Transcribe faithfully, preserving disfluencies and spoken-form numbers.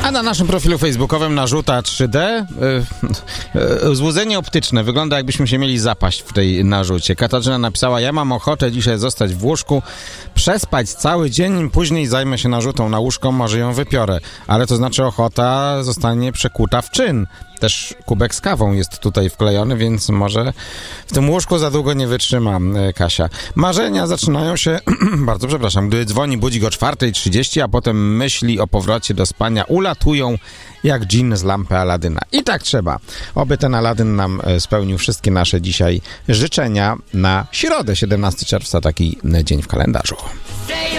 A na naszym profilu facebookowym narzuta trzy D yy, yy, złudzenie optyczne. Wygląda, jakbyśmy się mieli zapaść w tej narzucie. Katarzyna napisała: ja mam ochotę dzisiaj zostać w łóżku, przespać cały dzień, później zajmę się narzutą na łóżko, może ją wypiorę. Ale to znaczy ochota zostanie przekuta w czyn. Też kubek z kawą jest tutaj wklejony, więc może w tym łóżku za długo nie wytrzyma Kasia. Marzenia zaczynają się, bardzo przepraszam, gdy dzwoni budzik o czwarta trzydzieści, a potem myśli o powrocie do spania ulatują jak dżin z lampy Aladyna. I tak trzeba. Oby ten Aladyn nam spełnił wszystkie nasze dzisiaj życzenia na środę, siedemnastego czerwca, taki dzień w kalendarzu.